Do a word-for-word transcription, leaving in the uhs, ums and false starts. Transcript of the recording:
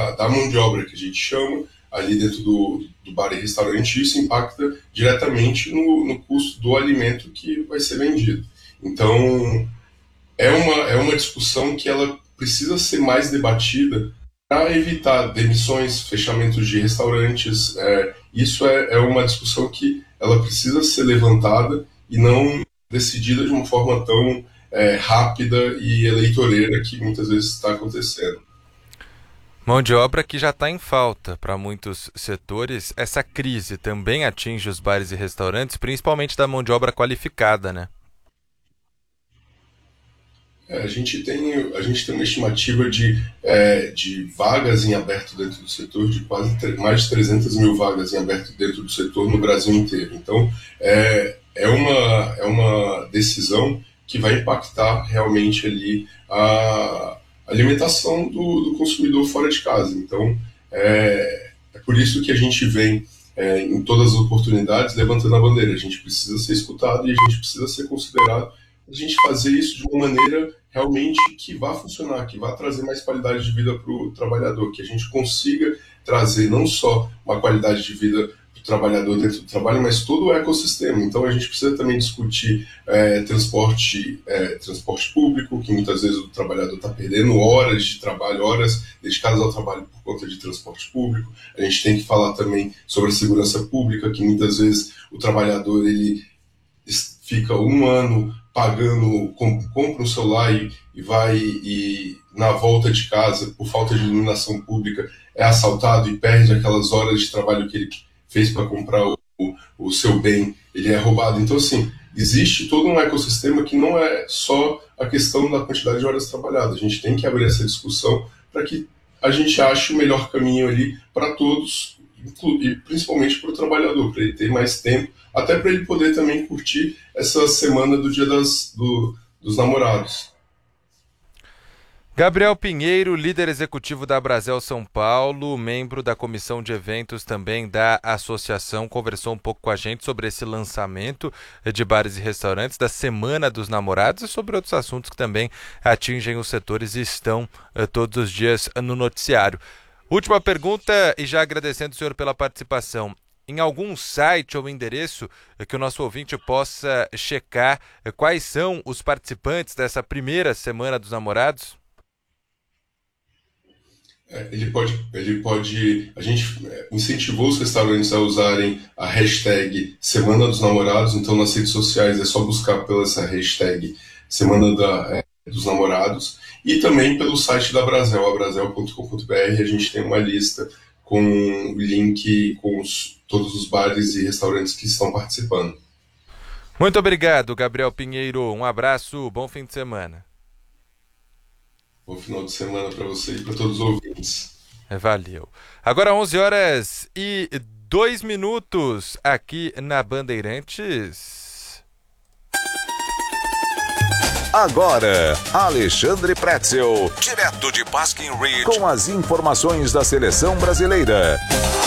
da, da mão de obra que a gente chama ali dentro do, do bar e restaurante, isso impacta diretamente no, no custo do alimento que vai ser vendido. Então, é uma, é uma discussão que ela precisa ser mais debatida para evitar demissões, fechamentos de restaurantes. É, isso é, é uma discussão que ela precisa ser levantada e não decidida de uma forma tão é, rápida e eleitoreira que muitas vezes está acontecendo. Mão de obra que já está em falta para muitos setores. Essa crise também atinge os bares e restaurantes, principalmente da mão de obra qualificada, né? É, a, gente tem, a gente tem uma estimativa de, é, de vagas em aberto dentro do setor, de quase mais de trezentas mil vagas em aberto dentro do setor no Brasil inteiro. Então, é, é, uma, é uma decisão que vai impactar realmente ali a alimentação do, do consumidor fora de casa. Então, é, é por isso que a gente vem, é, em todas as oportunidades, levantando a bandeira. A gente precisa ser escutado e a gente precisa ser considerado, a gente fazer isso de uma maneira realmente que vá funcionar, que vá trazer mais qualidade de vida para o trabalhador, que a gente consiga trazer não só uma qualidade de vida para o trabalhador dentro do trabalho, mas todo o ecossistema. Então a gente precisa também discutir é, transporte, é, transporte público, que muitas vezes o trabalhador está perdendo horas de trabalho, horas dedicadas ao trabalho por conta de transporte público. A gente tem que falar também sobre a segurança pública, que muitas vezes o trabalhador ele fica um ano pagando, compra um celular e, e vai, e na volta de casa, por falta de iluminação pública, é assaltado e perde aquelas horas de trabalho que ele fez para comprar o, o, o seu bem, ele é roubado. Então, assim, existe todo um ecossistema que não é só a questão da quantidade de horas trabalhadas. A gente tem que abrir essa discussão para que a gente ache o melhor caminho ali para todos, e principalmente para o trabalhador, para ele ter mais tempo, até para ele poder também curtir essa semana do Dia das, do, dos Namorados. Gabriel Pinheiro, líder executivo da Abrazel São Paulo, membro da comissão de eventos também da associação, conversou um pouco com a gente sobre esse lançamento de bares e restaurantes da Semana dos Namorados e sobre outros assuntos que também atingem os setores e estão eh, todos os dias no noticiário. Última pergunta, e já agradecendo o senhor pela participação. Em algum site ou endereço que o nosso ouvinte possa checar quais são os participantes dessa primeira Semana dos Namorados? É, ele pode, ele pode, a gente incentivou os restaurantes a usarem a hashtag Semana dos Namorados, então nas redes sociais é só buscar pela essa hashtag Semana da, é, dos Namorados, e também pelo site da Abrazel, abrazel ponto com ponto b r, a gente tem uma lista com o link com os, todos os bares e restaurantes que estão participando. Muito obrigado, Gabriel Pinheiro. Um abraço, bom fim de semana. Bom final de semana para você e para todos os ouvintes. Valeu. Agora onze horas e dois minutos aqui na Bandeirantes. Agora, Alexandre Pretzel, direto de Pasquim Ridge, com as informações da seleção brasileira.